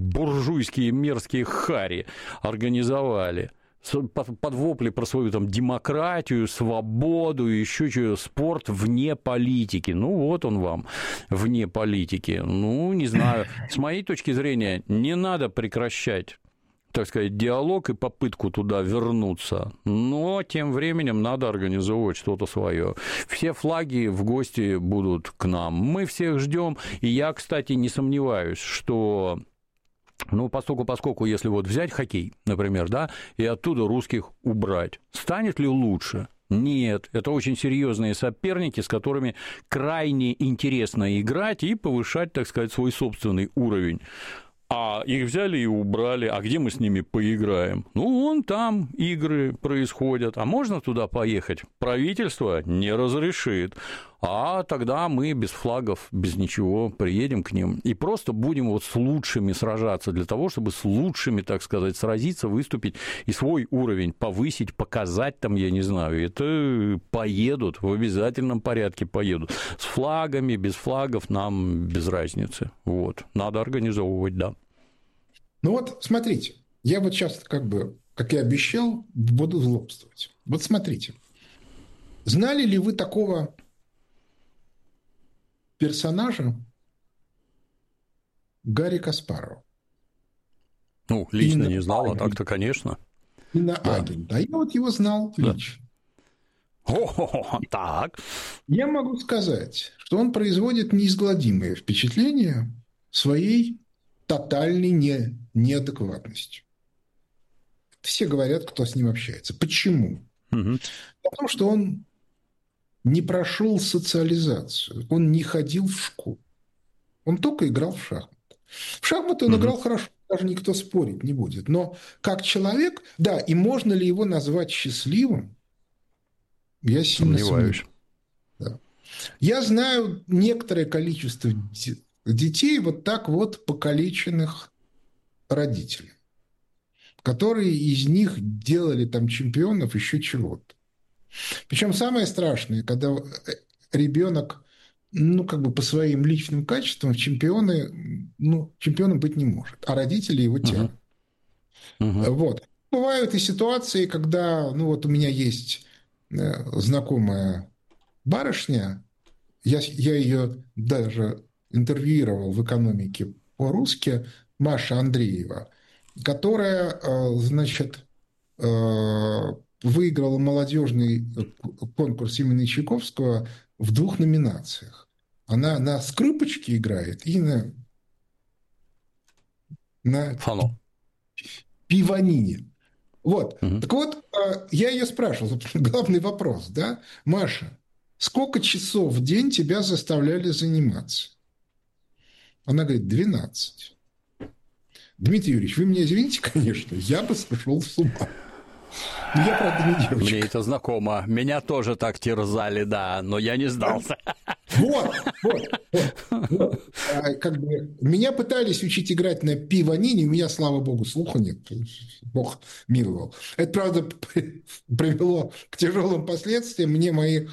буржуйские мерзкие хари организовали. Под вопли про свою там демократию, свободу, еще что-то, спорт вне политики. Ну, вот он вам, вне политики. Ну, не знаю. С моей точки зрения, не надо прекращать, так сказать, диалог и попытку туда вернуться. Но тем временем надо организовывать что-то свое. Все флаги в гости будут к нам. Мы всех ждем. И я, кстати, не сомневаюсь, что... Ну, поскольку если вот взять хоккей, например, да, и оттуда русских убрать, станет ли лучше? Нет, это очень серьезные соперники, с которыми крайне интересно играть и повышать, так сказать, свой собственный уровень. А их взяли и убрали, а где мы с ними поиграем? Ну, вон там игры происходят, а можно туда поехать? Правительство не разрешит, а тогда мы без флагов, без ничего приедем к ним и просто будем вот с лучшими сражаться для того, чтобы с лучшими, так сказать, сразиться, выступить и свой уровень повысить, показать там, я не знаю, это поедут, в обязательном порядке поедут. С флагами, без флагов нам без разницы, вот, надо организовывать, да. Ну вот, смотрите, я вот сейчас, как и обещал, буду злобствовать. Вот смотрите, знали ли вы такого персонажа Гарри Каспарова? Ну, лично не знал, а так-то, конечно. Иноагент. Да. А я вот его знал лично. О, так. Я могу сказать, что он производит неизгладимое впечатление своей тотальной неадекватностью. Все говорят, кто с ним общается. Почему? Потому что он не прошел социализацию, он не ходил в школу, он только играл в шахматы. В шахматы он играл хорошо, даже никто спорить не будет. Но как человек, да, и можно ли его назвать счастливым, я сильно сомневаюсь. Да. Я знаю некоторое количество детей вот так вот покалеченных родителей, которые из них делали там чемпионов еще чего-то. Причем самое страшное, когда ребенок, по своим личным качествам чемпионом быть не может, а родители его тянут. Вот. Бывают и ситуации, когда, у меня есть знакомая барышня, я ее даже интервьюировал в «Экономике по-русски», Маша Андреева, которая, выиграла молодежный конкурс имени Чайковского в 2 номинациях. Она на скрипочке играет и на пиванине. Вот. Так вот, я ее спрашивал, главный вопрос, да, Маша, сколько часов в день тебя заставляли заниматься? Она говорит, 12. Дмитрий Юрьевич, вы меня извините, конечно, я бы сошел с ума. Я, правда, не девочка. Мне это знакомо. Меня тоже так терзали, да, но я не сдался. Вот. Меня пытались учить играть на пиванине, у меня, слава богу, слуха нет. Бог миловал. Это, правда, привело к тяжелым последствиям. Мне моя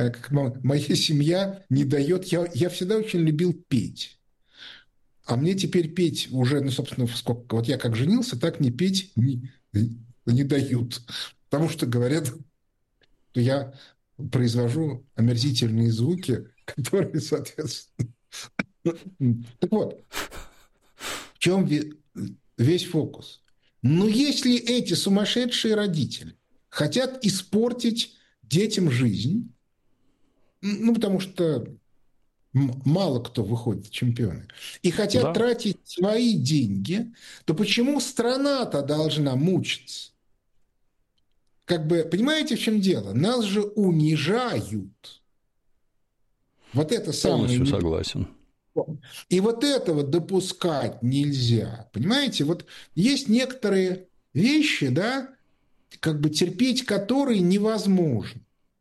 семья не дает. Я всегда очень любил петь. А мне теперь петь уже, собственно, сколько. Вот я как женился, так не петь не дают. Потому что говорят, что я произвожу омерзительные звуки, которые, соответственно... Так вот, в чем весь фокус? Но если эти сумасшедшие родители хотят испортить детям жизнь, потому что мало кто выходит чемпионы, и хотят тратить свои деньги, то почему страна-то должна мучиться? Понимаете, в чем дело? Нас же унижают. Вот это самое... Полностью согласен. И вот этого допускать нельзя. Понимаете, вот есть некоторые вещи, да, терпеть которые невозможно.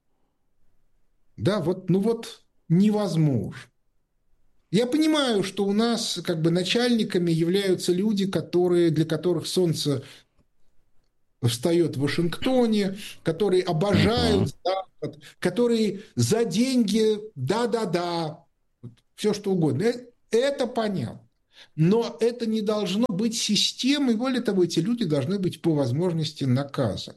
Да, невозможно. Я понимаю, что у нас начальниками являются люди, для которых солнце встает в Вашингтоне, которые обожают Запад, которые за деньги, да-да-да, все что угодно. Это понятно. Но это не должно быть системой, более того, эти люди должны быть по возможности наказаны.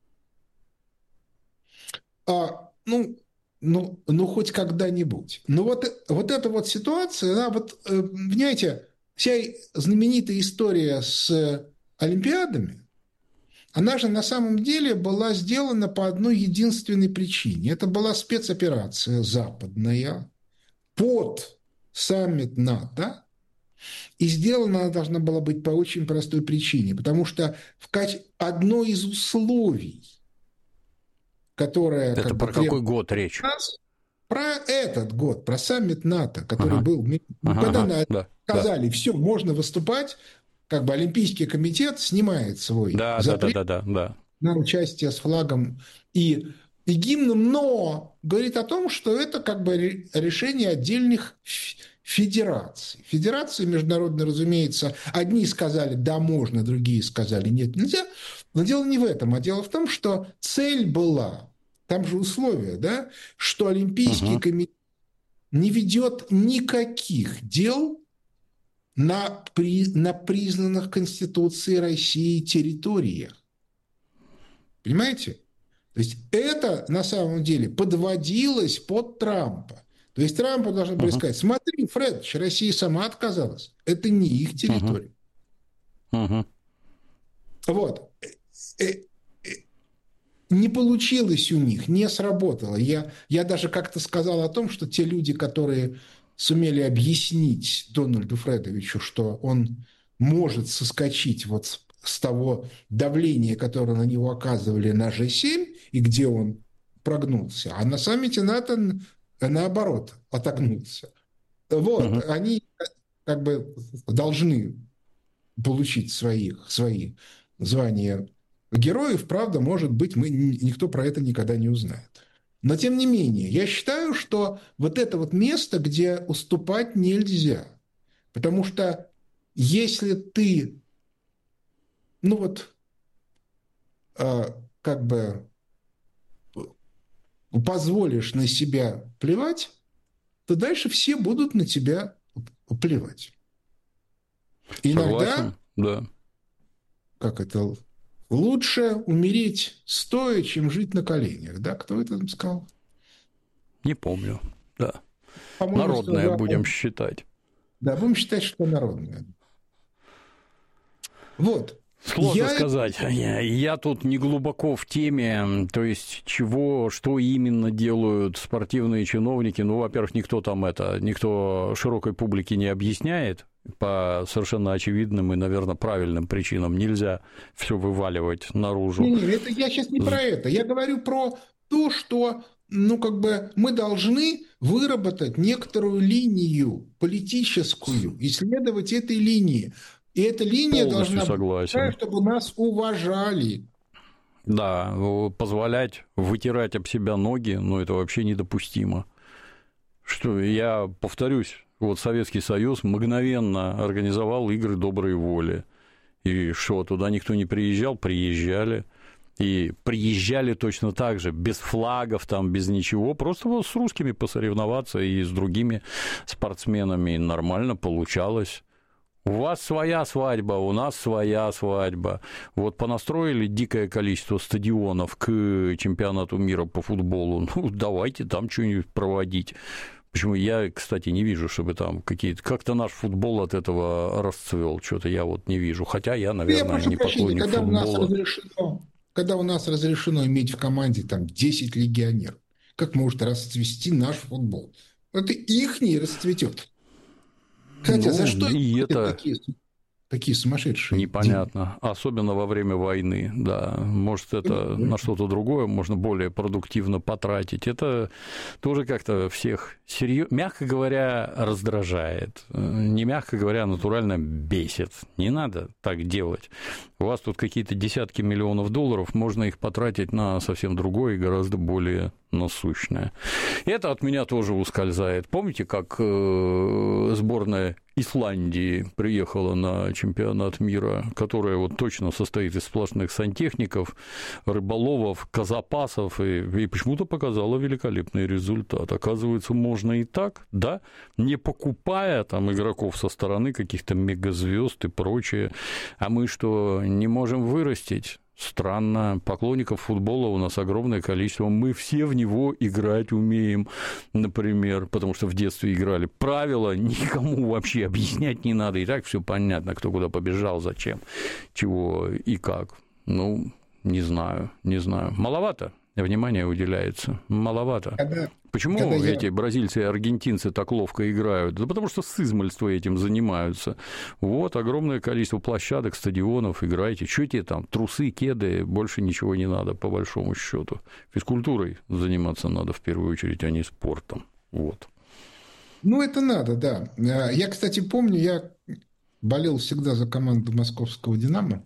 Хоть когда-нибудь. Но вот эта вот ситуация, она понимаете, вся знаменитая история с Олимпиадами, она же на самом деле была сделана по одной единственной причине. Это была спецоперация западная под саммит НАТО, и сделана она должна была быть по очень простой причине, потому что одно из условий, которое... Это про какой год речь? Про этот год, про саммит НАТО, который был... Когда сказали, все, можно выступать, как бы Олимпийский комитет снимает свой запрет на участие с флагом и гимном, но говорит о том, что это как бы решение отдельных федераций. Федерации международные, разумеется, одни сказали, да, можно, другие сказали, нет, нельзя. Но дело не в этом, а дело в том, что цель была, там же условия, да, что Олимпийский комитет не ведет никаких дел на признанных Конституцией России территориях. Понимаете? То есть это на самом деле подводилось под Трампа. То есть Трампу должны были сказать, смотри, Фредович, Россия сама отказалась. Это не их территория. Вот. Не получилось у них, не сработало. Я даже как-то сказал о том, что те люди, которые сумели объяснить Дональду Фредовичу, что он может соскочить вот с того давления, которое на него оказывали на G7, и где он прогнулся, а на саммите НАТО, наоборот, отогнулся. Вот, они как бы должны получить свои звания героев, правда, может быть, никто про это никогда не узнает. Но, тем не менее, я считаю, что вот это вот место, где уступать нельзя. Потому что если ты, как бы позволишь на себя плевать, то дальше все будут на тебя плевать. Иногда, да. Как это... Лучше умереть стоя, чем жить на коленях. Да, кто это там сказал? Не помню, да. Народное будем считать. Да, будем считать, что народное. Вот. Сложно сказать. Я тут не глубоко в теме, то есть что именно делают спортивные чиновники. Во-первых, никто широкой публике не объясняет по совершенно очевидным и, наверное, правильным причинам. Нельзя все вываливать наружу. Это я сейчас не про это. Я говорю про то, что мы должны выработать некоторую линию политическую, исследовать этой линии. И эта линия должна быть такая, чтобы нас уважали. Да, позволять вытирать об себя ноги, это вообще недопустимо. Я повторюсь, Советский Союз мгновенно организовал игры доброй воли. И туда никто не приезжал? Приезжали. И приезжали точно так же, без флагов, без ничего, просто с русскими посоревноваться и с другими спортсменами. Нормально получалось. У вас своя свадьба, у нас своя свадьба. Понастроили дикое количество стадионов к чемпионату мира по футболу. Давайте там что-нибудь проводить. Почему? Я, кстати, не вижу, чтобы там как-то наш футбол от этого расцвел. Что-то я не вижу. Хотя я, наверное, не поклонник футбола. Когда у нас разрешено иметь в команде 10 легионеров, как может расцвести наш футбол? Это их не расцветет. Хотя за что это такие сумасшедшие? Непонятно. Особенно во время войны, да. Может, это на что-то другое можно более продуктивно потратить. Это тоже как-то всех, мягко говоря, раздражает. Не мягко говоря, натурально бесит. Не надо так делать. У вас тут какие-то десятки миллионов долларов, можно их потратить на совсем другое и гораздо более насущное. Это от меня тоже ускользает. Помните, как сборная Исландии приехала на чемпионат мира, которая вот точно состоит из сплошных сантехников, рыболовов, казапасов, и почему-то показала великолепный результат. Оказывается, можно и так, да, не покупая там игроков со стороны каких-то мегазвезд и прочее. А мы что, не можем вырастить? Странно, поклонников футбола у нас огромное количество, мы все в него играть умеем, например, потому что в детстве играли. Правила никому вообще объяснять не надо, и так все понятно, кто куда побежал, зачем, чего и как. Ну, не знаю. Маловато внимания уделяется, маловато. Почему эти бразильцы и аргентинцы так ловко играют? Да потому что с измальства этим занимаются. Вот огромное количество площадок, стадионов, играйте. Что тебе там, трусы, кеды, больше ничего не надо, по большому счету. Физкультурой заниматься надо в первую очередь, а не спортом. Вот. Ну, это надо, да. Я, кстати, помню, я болел всегда за команду московского «Динамо».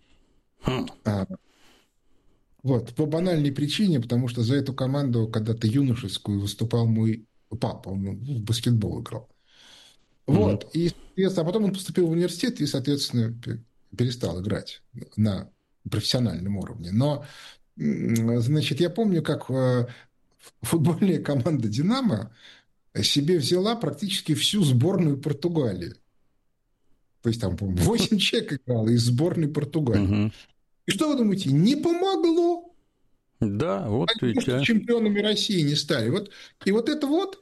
Вот, по банальной причине, потому что за эту команду когда-то юношескую выступал мой папа, он в баскетбол играл. Вот, и, а потом он поступил в университет и, соответственно, перестал играть на профессиональном уровне. Но, значит, я помню, как футбольная команда «Динамо» себе взяла практически всю сборную Португалии. То есть там, по-моему, 8 человек играло из сборной Португалии. И что вы думаете, не помогло? Да, вот они ведь, чемпионами России не стали. Вот, и вот это вот,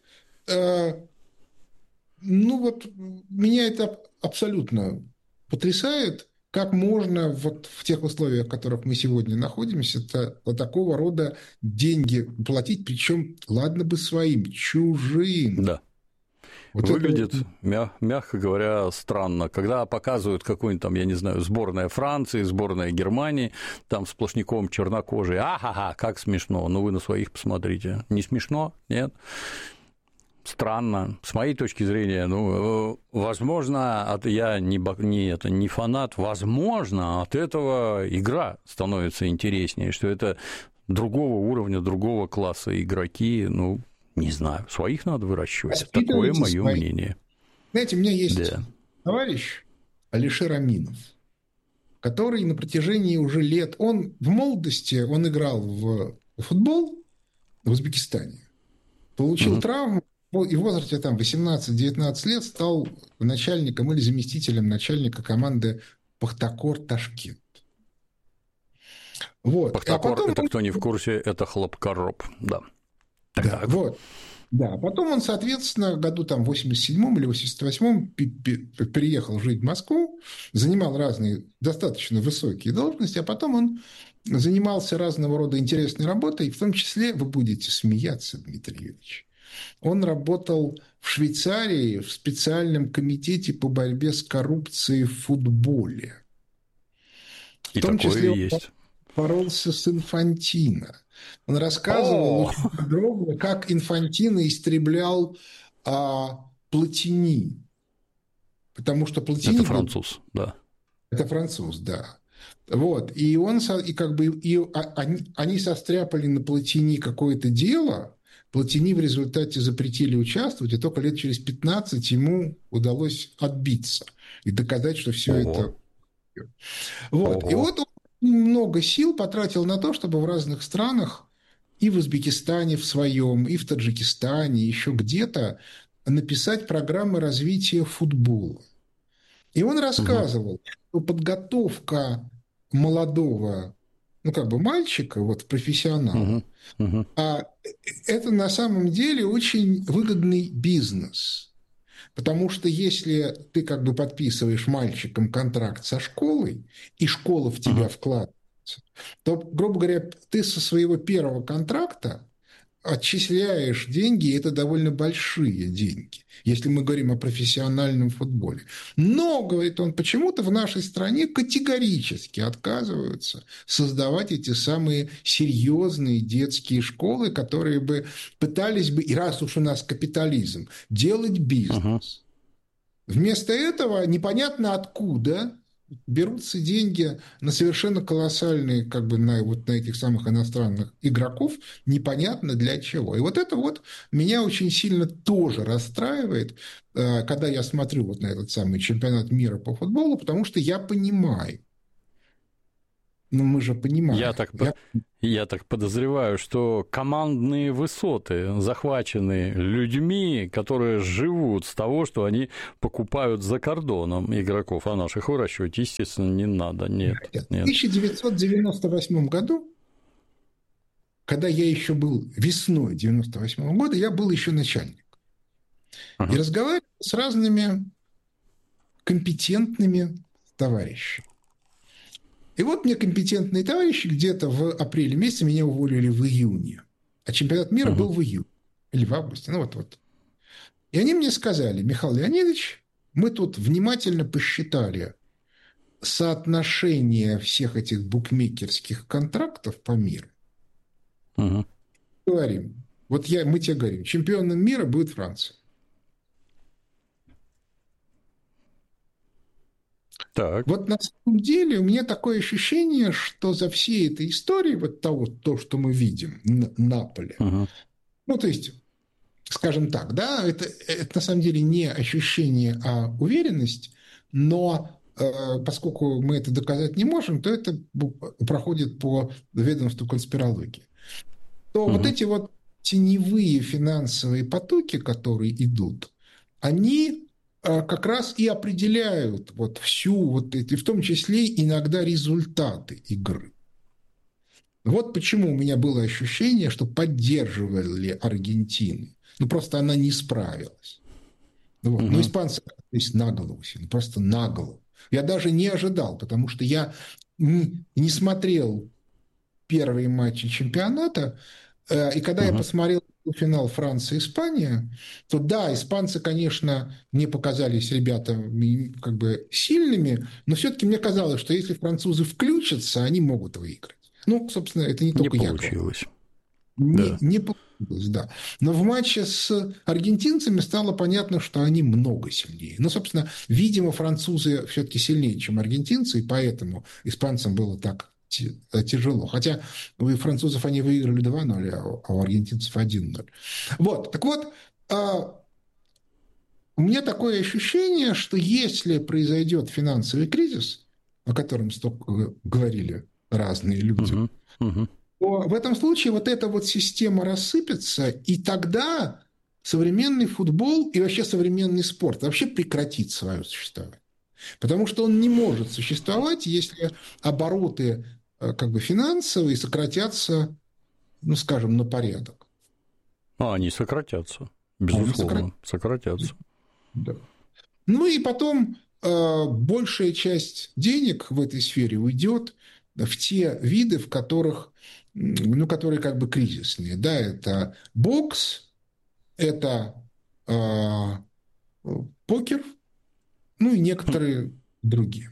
ну вот, меня это абсолютно потрясает, как можно вот в тех условиях, в которых мы сегодня находимся, такого рода деньги платить, причем, ладно бы своим, чужим. Да. Вот выглядит, мягко говоря, странно. Когда показывают какую-нибудь там, я не знаю, сборная Франции, сборная Германии, там сплошняком чернокожие, ага, как смешно, ну вы на своих посмотрите. Не смешно? Нет? Странно. С моей точки зрения, ну, возможно, я не фанат, возможно, от этого игра становится интереснее, что это другого уровня, другого класса игроки, ну, не знаю, своих надо выращивать. Такое мое мнение. Знаете, у меня есть товарищ Алишер Аминов, который на протяжении уже лет, он в молодости, он играл в футбол в Узбекистане, получил травму, и в возрасте там 18-19 лет стал начальником или заместителем начальника команды «Пахтакор Ташкент». Вот. Пахтакор, это кто не в курсе, это хлопкороб, да. Да, вот. Да, потом он, соответственно, в году там, в 87-м или 88-м переехал жить в Москву, занимал разные достаточно высокие должности, а потом он занимался разного рода интересной работой, в том числе, вы будете смеяться, Дмитрий Юрьевич, он работал в Швейцарии в специальном комитете по борьбе с коррупцией в футболе. И в том числе он есть. боролся с Инфантино. Он рассказывал очень подробно, как Инфантино истреблял Платини. Потому что Платини... Это француз, да. Это француз, да. Вот. И он, и как бы, они состряпали на Платини какое-то дело. Платини в результате запретили участвовать, и только лет через 15 ему удалось отбиться и доказать, что все это... Вот. И вот он много сил потратил на то, чтобы в разных странах, и в Узбекистане в своем, и в Таджикистане, еще где-то, написать программы развития футбола. И он рассказывал, что подготовка молодого, ну, как бы мальчика, вот, профессионала, это на самом деле очень выгодный бизнес. Потому что если ты как бы подписываешь мальчикам контракт со школой, и школа в тебя вкладывается, то, грубо говоря, ты со своего первого контракта отчисляешь деньги, и это довольно большие деньги, если мы говорим о профессиональном футболе. Но, говорит он, почему-то в нашей стране категорически отказываются создавать эти самые серьезные детские школы, которые бы пытались бы, и раз уж у нас капитализм, делать бизнес. Вместо этого непонятно откуда берутся деньги на совершенно колоссальные, как бы на этих самых иностранных игроков, непонятно для чего. И вот это вот меня очень сильно тоже расстраивает, когда я смотрю вот на этот самый чемпионат мира по футболу, потому что я понимаю, ну мы же понимаем. Я так подозреваю, что командные высоты захвачены людьми, которые живут с того, что они покупают за кордоном игроков, а наших выращивать, естественно, не надо. Нет. В 1998 году, когда я еще был весной 1998 года, я был еще начальник. И разговаривал с разными компетентными товарищами. И вот мне компетентные товарищи где-то в апреле месяце меня уволили в июне. А чемпионат мира был в июне или в августе. Ну вот. И они мне сказали: Михаил Леонидович, мы тут внимательно посчитали соотношение всех этих букмекерских контрактов по миру. Говорим, мы тебе говорим, чемпионом мира будет Франция. Так. Вот на самом деле у меня такое ощущение, что за всей этой историей, вот то, что мы видим на поле, ну, то есть, скажем так, да, это на самом деле не ощущение, а уверенность, но поскольку мы это доказать не можем, то это проходит по ведомству конспирологии. То вот эти вот теневые финансовые потоки, которые идут, они как раз и определяют вот всю вот эти, в том числе иногда результаты игры. Вот почему у меня было ощущение, что поддерживали Аргентину. Ну, просто она не справилась. Вот. Но испанцы оказались на голову, просто на голову. Я даже не ожидал, потому что я не смотрел первые матчи чемпионата, и когда я посмотрел финал Франция-Испания, то да, испанцы, конечно, мне показались ребята как бы сильными, но все-таки мне казалось, что если французы включатся, они могут выиграть. Ну, собственно, это не только я. Не получилось. Не получилось, да. Но в матче с аргентинцами стало понятно, что они много сильнее. Ну, собственно, видимо, французы все-таки сильнее, чем аргентинцы, и поэтому испанцам было так тяжело. Хотя у французов они выиграли 2-0, а у аргентинцев 1-0. Вот. Так вот, у меня такое ощущение, что если произойдет финансовый кризис, о котором столько говорили разные люди, то в этом случае вот эта вот система рассыпется, и тогда современный футбол и вообще современный спорт вообще прекратит свое существование. Потому что он не может существовать, если обороты как бы финансовые сократятся, ну, скажем, на порядок. Они сократятся, безусловно, сократятся. Да. Ну и потом большая часть денег в этой сфере уйдет в те виды, в которых, ну, которые как бы кризисные. Да, это бокс, это покер, ну и некоторые другие.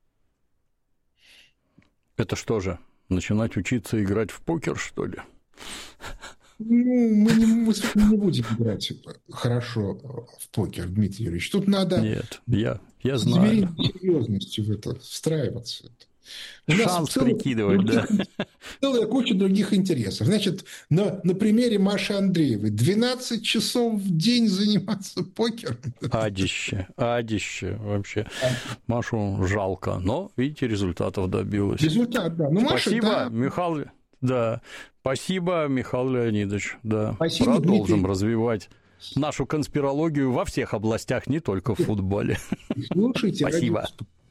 Это что же, начинать учиться играть в покер, что ли? Ну, мы не будем играть хорошо в покер, Дмитрий Юрьевич. Тут надо Нет, я знаю. серьезностью в это встраиваться. Шанс прикидывать, да. Целая куча других интересов. Значит, на примере Маши Андреевой 12 часов в день заниматься покером. Адище вообще. Машу жалко, но, видите, результатов добилась. Результат, да. Ну, спасибо, Маша, да. Михаил, да. Спасибо, Михаил Леонидович. Да. Спасибо, продолжим Дмитрий. Развивать нашу конспирологию во всех областях, не только в футболе. Слушайте, спасибо.